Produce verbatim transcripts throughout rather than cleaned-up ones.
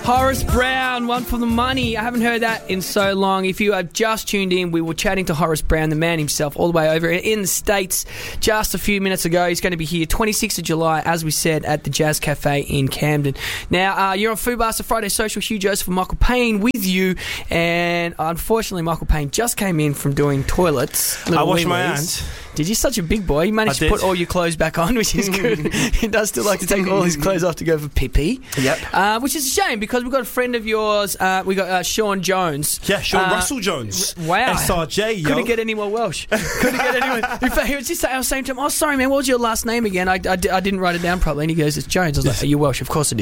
Horace Brown, One for the Money. I haven't heard that in so long. If you have just tuned in, we were chatting to Horace Brown, the man himself, all the way over in the States just a few minutes ago. He's going to be here twenty-sixth of July, as we said, at the Jazz Cafe in Camden. Now, uh, you're on Foodbuster Friday Social. Hugh Joseph and Michael Payne with you. And unfortunately, Michael Payne just came in from doing toilets. I washed my wee-wees. hands. Did you? Such a big boy. He managed I to did. put all your clothes back on, which is good. He does still like to take all his clothes off to go for pee-pee. Yep. Uh, which is a shame because we've got a friend of yours. Uh, we got uh, Sean Jones. Yeah, Sean Uh, Russell Jones. r- wow. S R J, yo. Couldn't get any more Welsh. Couldn't get anyone. In fact, he was just I was saying to him, "Oh, sorry, man. What was your last name again? I, I, di- I didn't write it down properly." And he goes, "It's Jones." I was like, "Are you Welsh?" Of course it is.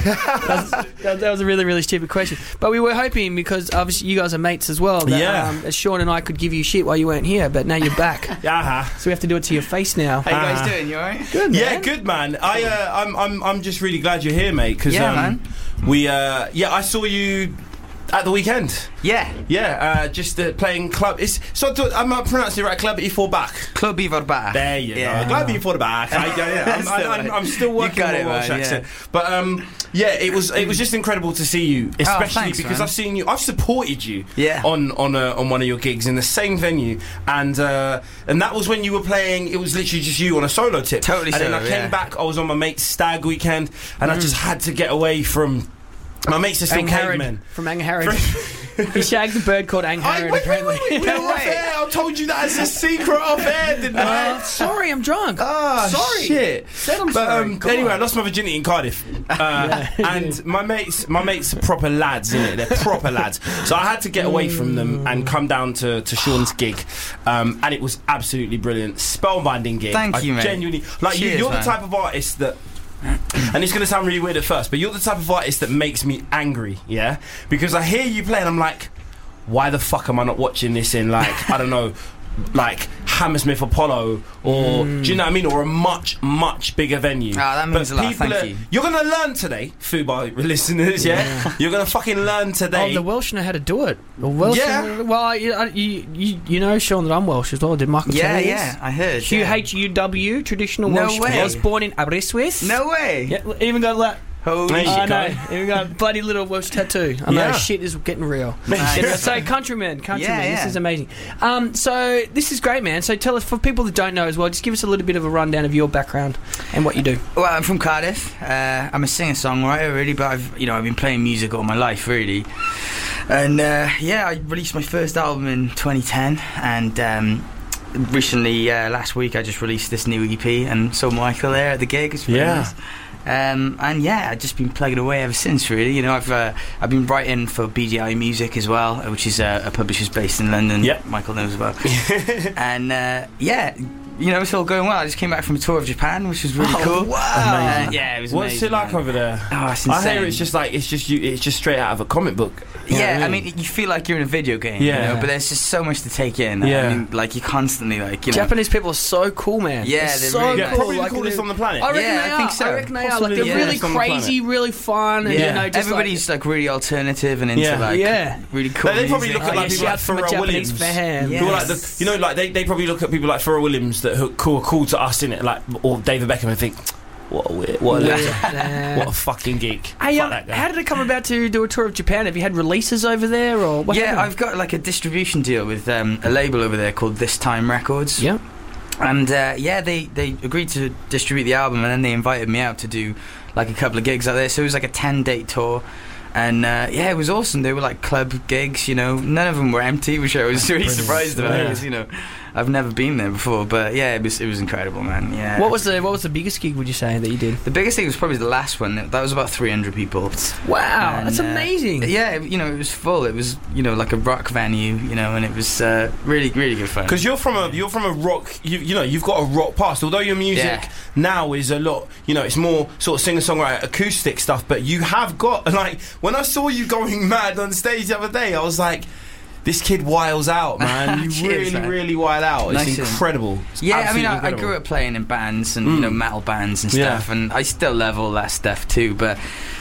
that, was, that was a really, really stupid question. But we were hoping because obviously you guys are mates as well. That, Yeah. Um, Sean and I could give you shit while you weren't here, but now you're back. Uh-huh. So we have to do it to your face now. How you guys Ah. doing? You alright? Good, man. Yeah, good man. I, uh, I'm, I'm, I'm just really glad you're here, mate. Cause, Yeah, um, man. We, uh, yeah, I saw you at the weekend. Yeah. Yeah, uh, just uh, playing club. It's so I'm not pronouncing it right. Club for back. Club Ivar Bar. There you Yeah. go. Glad for the back. I, yeah, yeah. I'm, Still, I'm, I'm, mate. I'm still You working got on it, my Welsh man, accent, but um, yeah, it was it was just incredible to see you, especially thanks, because man. I've seen you. I've supported you. Yeah. On on uh, on one of your gigs in the same venue, and uh, and that was when you were playing. It was literally just you on a solo tip. Totally And then solo, I came yeah. back. I was on my mate's stag weekend, and I Mm. just had to get away from. My mates are still Angharad, cavemen. from Angharad. He shagged a bird called I, Angharad, wait, wait, apparently. wait, wait, we No were off way. air. I told you that as a secret off air, didn't I? Uh, sorry, I'm drunk. Ah, sorry. shit. Said I'm But sorry. um, Come anyway, on. I lost my virginity in Cardiff, uh, and my mates, my mates are proper lads, innit? They're proper lads. So I had to get away from them and come down to, to Sean's gig, um, and it was absolutely brilliant, spellbinding gig. Thank I you, mate. Genuinely, like you, Cheers, you're man. the type of artist that. And it's going to sound really weird at first, but you're the type of artist that makes me angry, yeah? Because I hear you play and I'm like, why the fuck am I not watching this in, like, I don't know, like Hammersmith Apollo, or do you know what I mean, or a much much bigger venue. Ah, that means But a lot, people thank are- you. You're gonna learn today, Fubar listeners, yeah? You're gonna fucking learn today. Oh, the Welsh know how to do it. The Welsh Yeah. know- well, you, you, you, you know, Sean, that I'm Welsh as well. Did Michael Yeah, tell you yeah, I heard. Q yeah. H U W, traditional No Welsh. way. I was born in Aberystwyth. No way. Yeah, even got that. Holy There you I shit. go. know. Even got a bloody little Welsh tattoo. I know, Yeah. shit is getting real. Nice. Yeah, so, countrymen, countrymen, Yeah, this yeah. is amazing. Um, so, this is great, man. So, tell us, for people that don't know as well, just give us a little bit of a rundown of your background and what you do. Well, I'm from Cardiff. Uh, I'm a singer-songwriter, really, but I've, you know, I've been playing music all my life, really. And uh, yeah, I released my first album in twenty ten, and um, recently, uh, last week, I just released this new E P, and saw Michael there at the gig. It's really Yeah. nice. Um, and yeah, I've just been plugging away ever since. Really, you know, I've uh, I've been writing for B D I Music as well, which is uh, a publisher's based in London. Yep. Michael knows about. And uh, yeah, you know, it's all going well. I just came back from a tour of Japan, which was really Oh, cool. wow. Uh, Amazing. yeah, it was. What's amazing, it like man. over there? Oh, it's I insane. hear it's just like it's just you. It's just straight out of a comic book. You know Yeah, what I mean, you feel like you're in a video game, Yeah. you know, but there's just so much to take in. Yeah. I mean, like, you're constantly, like, you know... Japanese people are so cool, man. Yeah, They're they're so really cool. nice. probably the Like, coolest they're- on the planet. I reckon Yeah, they I are. think so. I reckon they are. Possibly Like, they're the really best on the crazy, really fun, and Yeah. you know, just Everybody's, like, really alternative and into, Yeah. like, Yeah. really cool They- they probably music. look at, Oh, like, yeah, people shout like from a Pharrell Japanese Williams. fan. Yeah. Who are like Yes. the, you know, like they, they probably look at people like Pharrell Williams that who, who are cool to us, innit? Like, or David Beckham and think, what a weird, what a legend, Yeah. what a fucking geek. Hey, Fuck um, that guy. how did it come about to do a tour of Japan? Have you had releases over there, or what Yeah, happened? I've got, like, a distribution deal with um, a label over there called This Time Records. Yeah. And, uh, yeah, they, they agreed to distribute the album, and then they invited me out to do, like, a couple of gigs out there. So it was, like, a ten-date tour. And, uh, yeah, it was awesome. They were, like, club gigs, you know. None of them were empty, which I was really surprised about. Yeah. Because, you know, I've never been there before. But, yeah, it was it was incredible, man. Yeah. What was the What was the biggest gig, would you say, that you did? The biggest thing was probably the last one. That was about three hundred people. Wow, And, that's uh, amazing. Yeah, you know, it was full. It was, you know, like a rock venue, you know, and it was uh, really, really good fun. Because you're from a you're from a rock you you know you've got a rock past. Although your music Yeah. now is a lot, you know, it's more sort of singer songwriter acoustic stuff. But you have got, like, when I saw you going mad on stage the other day, I was like, this kid wiles out, man. You Cheers, really, man. really wild out. It's Nice one. incredible. It's Yeah, I mean, absolutely I, I incredible. grew up playing in bands and, Mm. you know, metal bands and Yeah. stuff, and I still love all that stuff too, but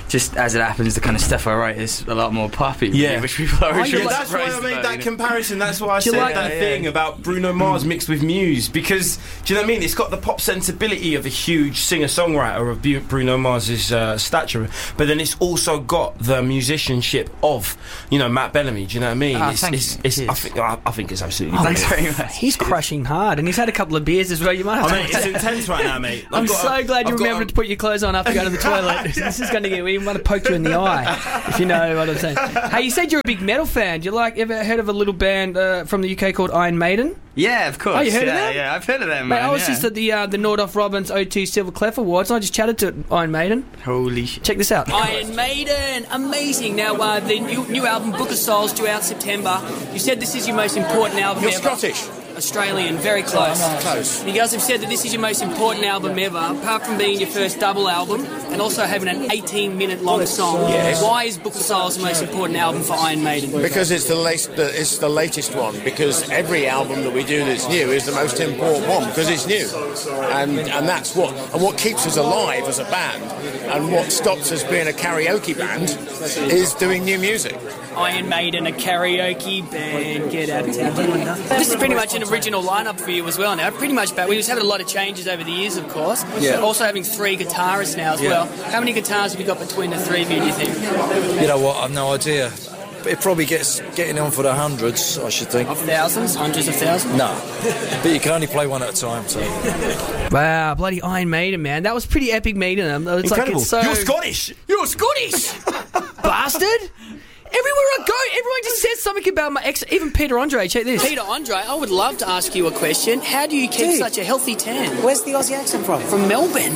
just as it happens, the kind of stuff I write is a lot more poppy. Yeah. Which people are Oh, really yeah, Yeah, that's why I surprised made about, that you know? comparison. That's why I Do you said like that that? thing Yeah. about Bruno Mars mixed with Muse. Because, do you know what I mean? It's got the pop sensibility of a huge singer-songwriter of Bu- Bruno Mars's uh, stature, but then it's also got the musicianship of, you know, Matt Bellamy. Do you know what I mean? Ah, it's, thank it's, you. it's, I, Cheers. think, I, I think it's absolutely Oh, thanks brilliant. very much. He's crushing hard, and he's had a couple of beers as well. You might have I to. mean, it's intense right now, mate. I'm I've got so a- glad you I've got remembered a- to put your clothes on after you go to the toilet. This is going to get. We want to poke you in the eye, if you know what I'm saying. Hey, you said you're a big metal fan. Do you like ever heard of a little band uh, from the U K called Iron Maiden? Yeah, of course. Oh, you heard of yeah, them? Yeah, I've heard of them, Mate, man. I was yeah. just at the uh, the Nordhoff Robbins O two Silver Clef Awards, and I just chatted to Iron Maiden. Holy shit. Check this out. Iron Maiden, amazing. Now, uh, the new, new album, Book of Souls, due out September. You said this is your most important album You're ever. Scottish. Australian, very close. Close. You guys have said that this is your most important album ever, apart from being your first double album and also having an eighteen minute long song. Yes. Why is Book of Souls the most important album for Iron Maiden? Because it's the, late, the it's the latest one. Because every album that we do that's new is the most important one because it's new, and and that's what and what keeps us alive as a band, and what stops us being a karaoke band is doing new music. Iron Maiden, a karaoke band, get out of town. This is pretty much an original lineup for you as well now. Pretty much back. We was having a lot of changes over the years, of course. Yeah. But also having three guitarists now as Yeah. well. How many guitars have you got between the three of you, do you think? You know what? I've no idea. It probably gets getting on for the hundreds, I should think. Of thousands? Hundreds of thousands? No, but you can only play one at a time. So Wow, bloody Iron Maiden, man. That was pretty epic meeting them. It's Incredible. Like it's so... You're Scottish. You're Scottish! Bastard! Everywhere I go, everyone just says something about my ex. Even Peter Andre, check this. Peter Andre, I would love to ask you a question. How do you keep Dude. such a healthy tan? Where's the Aussie accent from? From Melbourne.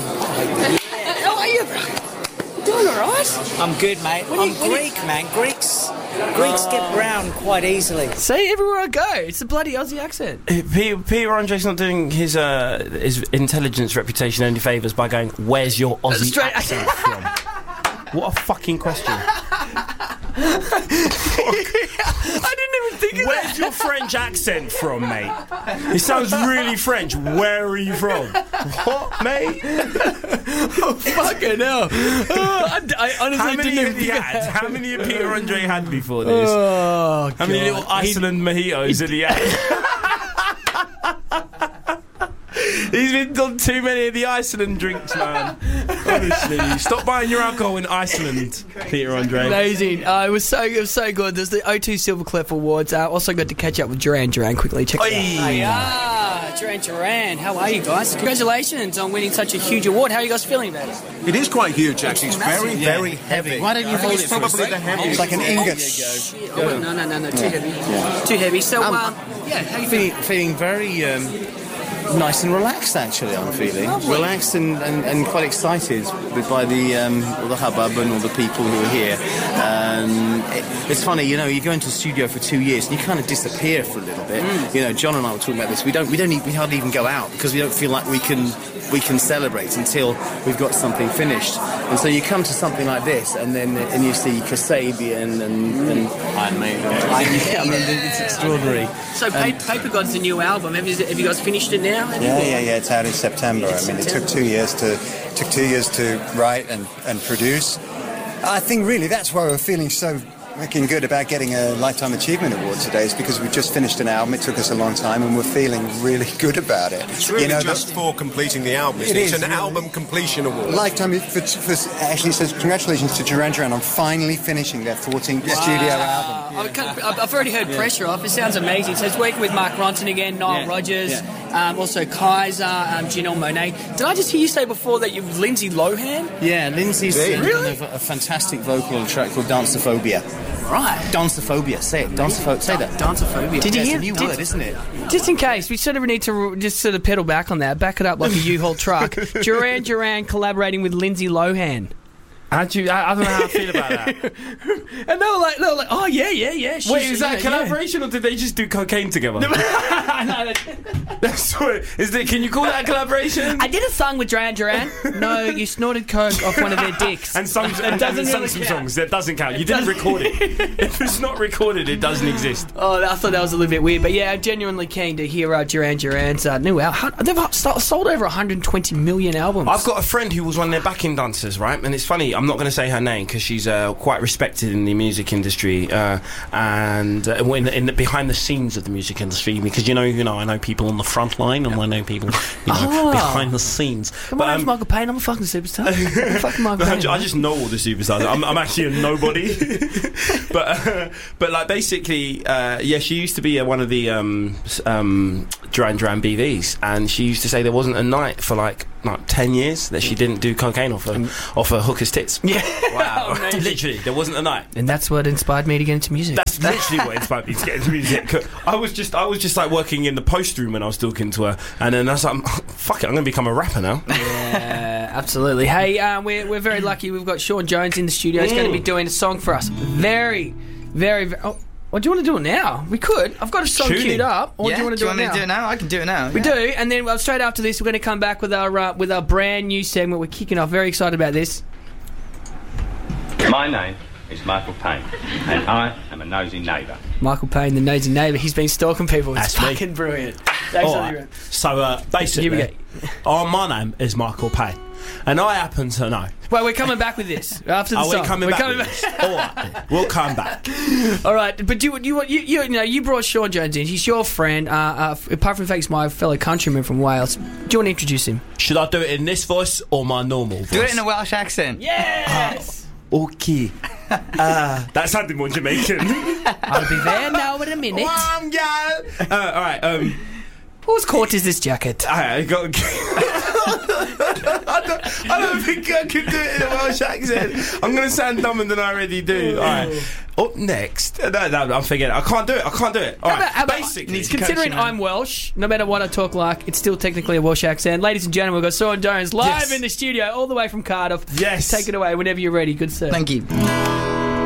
How are you, bro? You doing alright? I'm good, mate. When I'm you- when you- Greek, man. Greeks, Greeks get brown quite easily. See, everywhere I go, it's a bloody Aussie accent. Uh, Peter, Peter Andre's not doing his uh, his intelligence reputation any favours by going, "Where's your Aussie Straight- accent from?" What a fucking question. I didn't even think of Where's that. your French accent from, mate? It sounds really French. Where are you from? What, mate? Fucking hell. Oh, I, I honestly How many didn't even had he think of had? that. How many had Peter Andre had before this? Oh, How many God. little Iceland mojitos had he had? He's been done too many of the Iceland drinks, man. Honestly, stop buying your alcohol in Iceland, Peter Andre. Amazing. Uh, it was so it was so good. There's the O two Silver Clef Awards. I uh, also got to catch up with Duran Duran quickly. Check it out. Oi. Ah, Duran Duran. How are you guys? Congratulations on winning such a huge award. How are you guys feeling about it? It is quite huge, actually. It's very, very heavy. Why don't you hold It's it for probably us? the heaviest. It's like an ingot. Oh, no, no, no, no. Too heavy. Too heavy. So, um, yeah, how you feeling? Feeling, feeling very um, nice and relaxed, actually, I'm feeling. Relaxed and, and, and quite excited with- by the um, all the hubbub and all the people who are here. Um, it, it's funny, you know, you go into a studio for two years and you kind of disappear for a little bit. You know, John and I were talking about this. We don't, we don't, e- we hardly even go out because we don't feel like we can, we can celebrate until we've got something finished. And so you come to something like this, and then and you see Kasabian and, and Iron Maiden. Yeah, I mean, it's extraordinary. So, Pa- Paper God's the new album. Have you, have you guys finished it now? Yeah, yeah, yeah. It's out in September. I mean, it took two years to took two years to write and, and produce. I think really that's why we're feeling so fucking good about getting a Lifetime Achievement Award today, is because we've just finished an album. It took us a long time, and we're feeling really good about it. It's really you know, just the- for completing the album. Isn't It it? is, It's an really. album completion award. Lifetime for, for, actually says congratulations to Duran Duran on finally finishing their fourteenth studio album. I can't- I've I've already heard Pressure Off. It sounds amazing. So it's working with Mark Ronson again, Nile Yeah, Rodgers, um, also Kaiser, um, Janelle Monáe. Did I just hear you say before that you've Lindsay Lohan? Yeah, Lindsay's Really? done a, a fantastic vocal on a track called Danceophobia. Right. Danceophobia, say it. Danceophobia, say that. Danceophobia. Did you Yeah, hear? it's a new did- word, isn't it? Just in case, we sort of need to just sort of pedal back on that, back it up like a U-Haul truck. Duran Duran collaborating with Lindsay Lohan. How do you, I, I don't know how I feel about that. And they were like, they were like, oh yeah, yeah, yeah. she's- Wait, is that yeah, a collaboration or did they just do cocaine together? That's what. Is it? Can you call that a collaboration? I did a song with Duran Duran. No, you snorted coke off one of their dicks. and some, and, doesn't and sung really some count. songs. That doesn't count. You didn't record it. If it's not recorded, it doesn't exist. Oh, I thought that was a little bit weird, but yeah, I'm genuinely keen to hear uh, Duran Duran's uh, new album. They've sold over one hundred twenty million albums. I've got a friend who was one of their backing dancers, right? And it's funny. I'm I'm not going to say her name because she's uh, quite respected in the music industry uh, and uh, in, the, in the behind the scenes of the music industry. Because you know, you know, I know people on the front line, and I know people, you know, Oh. behind the scenes. Come But, on, it's um, Michael Payne. I'm a fucking superstar. I'm a fucking Michael I Payne. ju- I just know all the superstars. I'm, I'm actually a nobody. but uh, but like basically, uh, yeah, she used to be uh, one of the um, s- um, Duran Duran B Vs, and she used to say there wasn't a night for like like ten years that she didn't do cocaine off her off her hooker's tits. Yeah. Wow. Amazing. Literally, there wasn't a night. And that's what inspired me to get into music. That's literally what inspired me to get into music. I was just, I was just like working in the post room when I was talking to her, and then I was like, "Fuck it, I'm going to become a rapper now." Yeah, absolutely. Hey, uh, we're we're very lucky. We've got Sean Jones in the studio. He's going to be doing a song for us. Very, very, very. Oh, well, do you want to do it now? We could. I've got a song Tuning. queued up. Or yeah, do you want to do, want it me now? to do it now? I can do it now. We yeah. do, and then uh, straight after this, we're going to come back with our uh, with our brand new segment. We're kicking off. Very excited about this. My name is Michael Payne, and I am a nosy neighbour. Michael Payne, the nosy neighbour. He's been stalking people. It's That's me. fucking brilliant. That's All absolutely right. brilliant. So uh, basically, Here we oh, my name is Michael Payne, and I happen to know. Well, we're coming back with this after the Are song. we coming we're back? coming with this? All right, we'll come back. All right, but you you you you, you know you brought Sean Jones in. He's your friend. Uh, uh, apart from the fact he's my fellow countryman from Wales. Do you want to introduce him? Should I do it in this voice or my normal voice? Do it in a Welsh accent. Yes. Okay. Uh, that sounded more Jamaican. I'll be there now in a minute. One gal. Uh, all right. Um. Whose coat is this jacket? I, I got. I, don't, I don't think I can do it in a Welsh accent. I'm going to sound dumber than I already do. All right. Up next. No, no, I'm forgetting. I can't do it. I can't do it. All How right. about- how about- Basically, Considering coaching, I'm Welsh, no matter what I talk like, it's still technically a Welsh accent. Ladies and gentlemen, we've got Sean Jones live Yes. in the studio, all the way from Cardiff. Yes. Take it away whenever you're ready, good sir. Thank you.